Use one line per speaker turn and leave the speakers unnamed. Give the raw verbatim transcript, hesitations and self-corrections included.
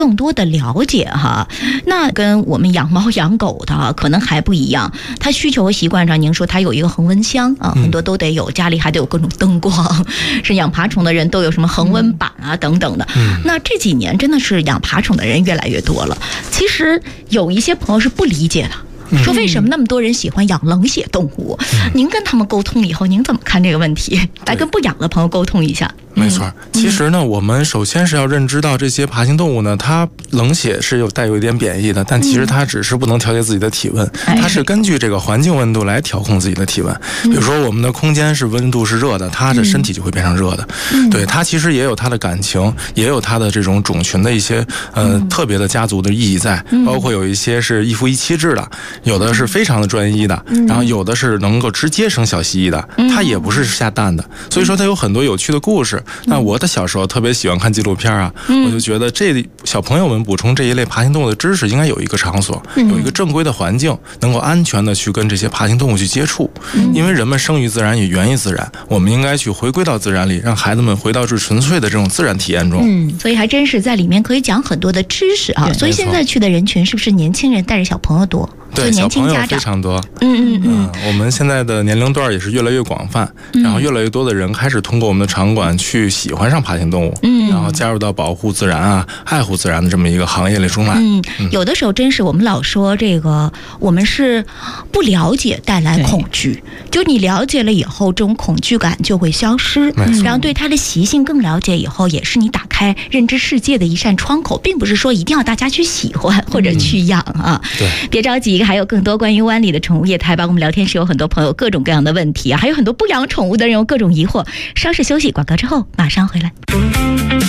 更多的了解哈。那跟我们养猫养狗的可能还不一样，它需求和习惯上，您说它有一个恒温箱啊，很多都得有，家里还得有各种灯光，是养爬虫的人都有什么恒温板啊等等的。那这几年真的是养爬虫的人越来越多了。其实有一些朋友是不理解的，说为什么那么多人喜欢养冷血动物？您跟他们沟通以后，您怎么看这个问题？来跟不养的朋友沟通一下。
没错，其实呢，我们首先是要认知到这些爬行动物呢，它冷血是有带有一点贬义的，但其实它只是不能调节自己的体温，它是根据这个环境温度来调控自己的体温。比如说我们的空间是温度是热的，它的身体就会变成热的。对，它其实也有它的感情，也有它的这种种群的一些呃特别的家族的意义在，包括有一些是一夫一妻制的，有的是非常的专一的，然后有的是能够直接生小蜥蜴的，它也不是下蛋的，所以说它有很多有趣的故事。那我的小时候特别喜欢看纪录片啊，我就觉得这小朋友们补充这一类爬行动物的知识，应该有一个场所，有一个正规的环境，能够安全的去跟这些爬行动物去接触。因为人们生于自然，也源于自然，我们应该去回归到自然里，让孩子们回到最纯粹的这种自然体验中。
嗯，所以还真是在里面可以讲很多的知识啊。所以现在去的人群是不是年轻人带着小朋友多？
对，
年轻家长
小朋友非常多。
嗯嗯嗯，
我们现在的年龄段也是越来越广泛，然后越来越多的人开始通过我们的场馆去喜欢上爬行动物，嗯，然后加入到保护自然啊、爱护自然的这么一个行业里中来。
嗯，有的时候真是我们老说这个，我们是不了解带来恐惧，就你了解了以后，这种恐惧感就会消失，然后对它的习性更了解以后，也是你打开认知世界的一扇窗口，并不是说一定要大家去喜欢或者去养啊。嗯、对，别着急。还有更多关于湾里的宠物业态，包括我们聊天室有很多朋友各种各样的问题啊，还有很多不养宠物的人有各种疑惑。稍事休息，广告之后马上回来。